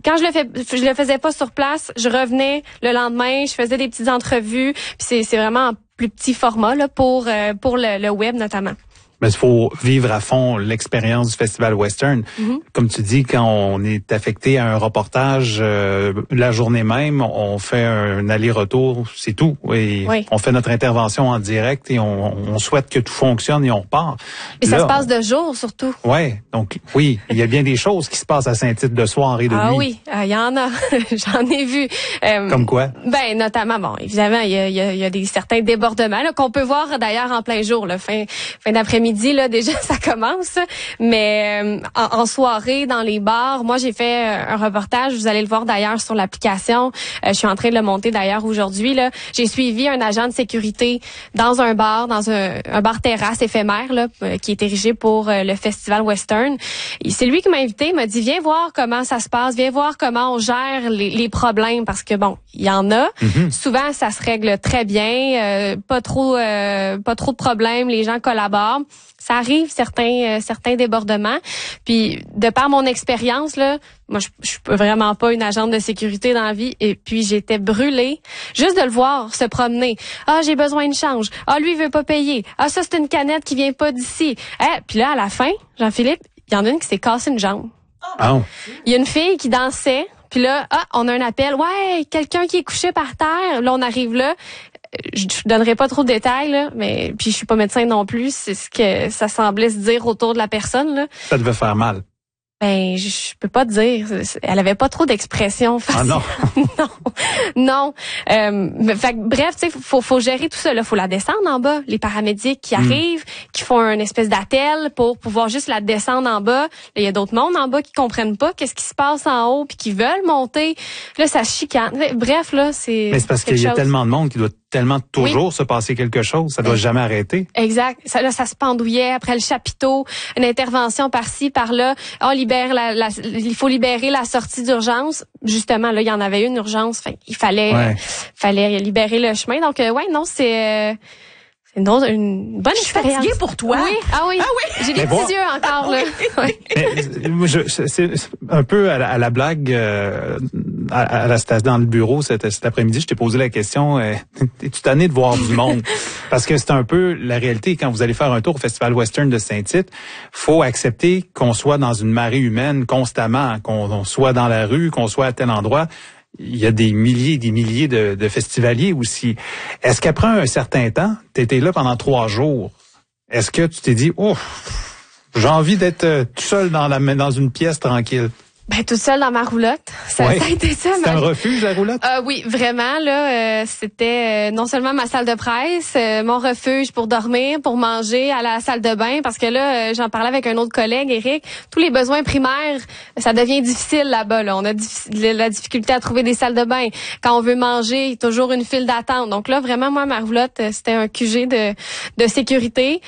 quand je le faisais pas sur place, je revenais le lendemain, je faisais des petites entrevues, puis c'est vraiment en plus petit format là pour le web notamment. Mais il faut vivre à fond l'expérience du Festival Western. Comme tu dis, quand on est affecté à un reportage, la journée même, on fait un aller-retour, c'est tout. Et oui. On fait notre intervention en direct et on souhaite que tout fonctionne et on repart. Et là, ça se passe de jour surtout. Ouais, donc oui, il y a bien des choses qui se passent à Saint-Tite de soir et de nuit. Ah oui, il y en a. J'en ai vu. Comme quoi? Ben notamment, bon, évidemment, il y a des certains débordements là, qu'on peut voir d'ailleurs en plein jour, là, fin d'après-midi. Là, déjà, ça commence. Mais en soirée, dans les bars, moi, j'ai fait un reportage. Vous allez le voir d'ailleurs sur l'application. Je suis en train de le monter d'ailleurs aujourd'hui. Là, j'ai suivi un agent de sécurité dans un bar, dans un bar terrasse éphémère là, qui est érigé pour le Festival Western. Et c'est lui qui m'a invité. Il m'a dit, viens voir comment ça se passe. Viens voir comment on gère les problèmes. Parce que bon, il y en a. Souvent, ça se règle très bien. Pas trop de problèmes. Les gens collaborent. Ça arrive certains débordements. Puis de par mon expérience là, moi je suis vraiment pas une agente de sécurité dans la vie et puis j'étais brûlée juste de le voir se promener. Ah, j'ai besoin de change. Ah, lui il veut pas payer. Ah, ça c'est une canette qui vient pas d'ici. Puis là à la fin, Jean-Philippe, il y en a une qui s'est cassé une jambe. Oh. Il y a une fille qui dansait, puis là on a un appel. Ouais, quelqu'un qui est couché par terre. Là on arrive là. Je donnerai pas trop de détails là, mais puis je suis pas médecin non plus, c'est ce que ça semblait se dire autour de la personne là. Ça devait faire mal. Ben je peux pas te dire, elle avait pas trop d'expression faciale. Ah non. non. Fait que, bref, tu sais faut gérer tout ça là, faut la descendre en bas, les paramédics qui arrivent, qui font une espèce d'attel pour pouvoir juste la descendre en bas. Il y a d'autres mondes en bas qui comprennent pas qu'est-ce qui se passe en haut puis qui veulent monter. Là ça chicane. Bref là, c'est Mais c'est parce qu'il y a tellement de monde qui doit tellement toujours se passer quelque chose, ça doit jamais arrêter. Exact. Ça se pendouillait après le chapiteau, une intervention par-ci, par-là. On libère il faut libérer la sortie d'urgence. Justement, là, il y en avait une urgence. Il fallait libérer le chemin. Donc, c'est une bonne expérience. Je suis fatiguée pour toi. Oui. Ah oui. J'ai des petits yeux encore, là. C'est un peu à la blague, dans le bureau cet après-midi, je t'ai posé la question, es-tu tanné de voir du monde? Parce que c'est un peu la réalité. Quand vous allez faire un tour au Festival Western de Saint-Tite, faut accepter qu'on soit dans une marée humaine constamment, qu'on soit dans la rue, qu'on soit à tel endroit. Il y a des milliers et des milliers de festivaliers aussi. Est-ce qu'après un certain temps, tu étais là pendant 3 jours, est-ce que tu t'es dit, j'ai envie d'être tout seul dans une pièce tranquille? Ben toute seule dans ma roulotte. Ça a été ça. C'était un refuge, la roulotte? Oui, vraiment. Là, c'était non seulement ma salle de presse, mon refuge pour dormir, pour manger, à la salle de bain, parce que là, j'en parlais avec un autre collègue, Éric. Tous les besoins primaires, ça devient difficile là-bas. Là. On a la difficulté à trouver des salles de bain. Quand on veut manger, il y a toujours une file d'attente. Donc là, vraiment, moi, ma roulotte, c'était un QG de sécurité.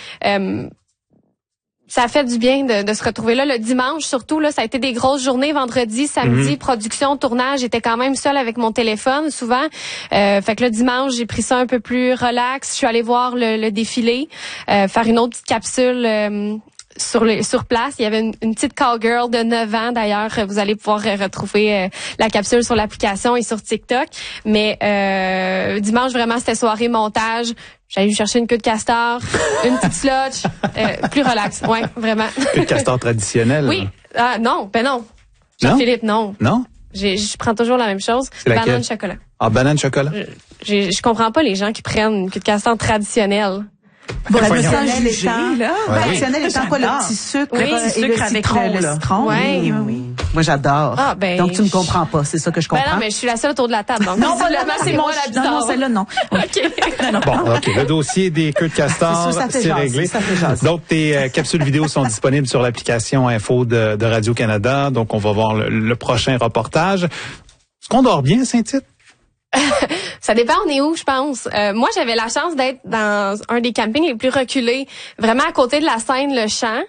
Ça a fait du bien de se retrouver là le dimanche, surtout là, ça a été des grosses journées, vendredi, samedi, production, tournage, j'étais quand même seule avec mon téléphone souvent. Fait que le dimanche, j'ai pris ça un peu plus relax, je suis allée voir le défilé, faire une autre petite capsule sur place. Il y avait une petite cowgirl de 9 ans d'ailleurs, vous allez pouvoir retrouver la capsule sur l'application et sur TikTok. Mais dimanche vraiment c'était soirée montage. J'allais chercher une queue de castor, une petite slotch, plus relax. Ouais, vraiment. Queue de castor traditionnelle? Oui. Ah, non. Jean-Philippe, non. Non? Je prends toujours la même chose. Banane chocolat. Ah, banane chocolat? Je comprends pas les gens qui prennent une queue de castor traditionnelle. Traditionnel étant, là. Traditionnel étant quoi, le petit sucre, et le citron, le citron. Oui. Moi, j'adore. Ah, ben, donc, tu ne comprends pas, c'est ça que je comprends. Ben non, mais je suis la seule autour de la table. Donc non, c'est moi la bizarre. Non, celle-là, non. OK. Bon, OK. Le dossier des queues de castor, c'est réglé. Donc, tes capsules vidéo sont disponibles sur l'application Info de Radio-Canada. Donc, on va voir le prochain reportage. Est-ce qu'on dort bien à Saint-Tite? Ça dépend on est où, je pense. Moi, j'avais la chance d'être dans un des campings les plus reculés, vraiment à côté de la Seine, le Champ.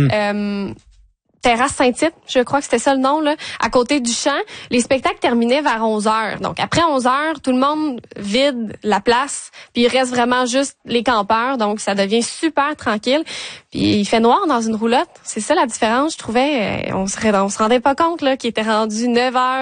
Terrasse Saint-Tite, je crois que c'était ça le nom, là, à côté du champ. Les spectacles terminaient vers 11h. Donc, après 11h, tout le monde vide la place, puis il reste vraiment juste les campeurs. Donc, ça devient super tranquille. Puis, il fait noir dans une roulotte. C'est ça la différence, je trouvais. On se rendait pas compte là qu'il était rendu 9h.